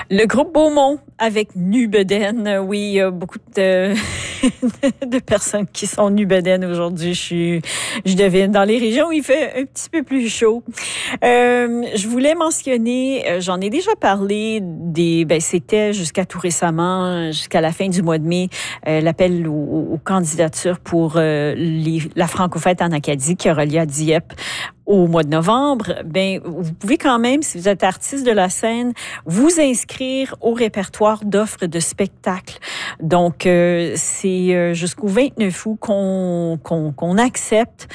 Le groupe Beaumont avec Nu-Bedaine. Oui, il y a beaucoup de, de personnes qui sont Nu-Bedaine aujourd'hui. Je devine. Dans les régions où il fait un petit peu plus chaud. Je voulais mentionner, j'en ai déjà parlé, c'était jusqu'à tout récemment, jusqu'à la fin du mois de mai, l'appel aux candidatures pour la Franco-Fête en Acadie qui aura lieu à Dieppe au mois de novembre. Vous pouvez quand même, si vous êtes artiste de la scène, vous inscrire au répertoire d'offres de spectacles. Donc, c'est jusqu'au 29 août qu'on accepte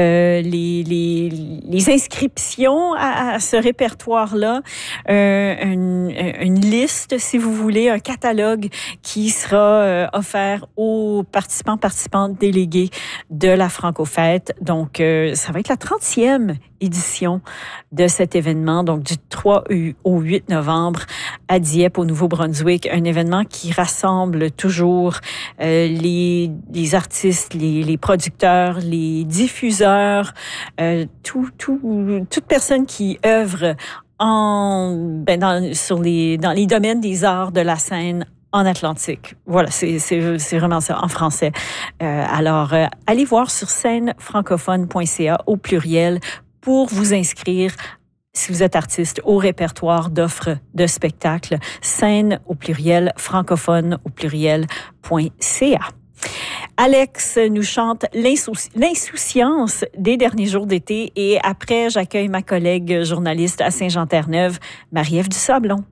les inscriptions à ce répertoire-là. Une liste, si vous voulez, un catalogue qui sera offert aux participantes délégués de la Franco-Fête. Donc, ça va être la 30e édition de cet événement, donc du 3 au 8 novembre à Dieppe, au Nouveau-Brunswick. Un événement qui rassemble toujours les artistes, les producteurs, les diffuseurs, toute personne qui œuvre dans les domaines des arts de la scène en Atlantique. Voilà, c'est vraiment ça, en français. Alors, allez voir sur scènefrancophone.ca au pluriel pour vous inscrire, si vous êtes artiste, au répertoire d'offres de spectacles. Scène au pluriel, francophone au pluriel.ca. Alex nous chante l'insouciance des derniers jours d'été et après, j'accueille ma collègue journaliste à Saint-Jean-Terre-Neuve, Marie-Ève Dusablon.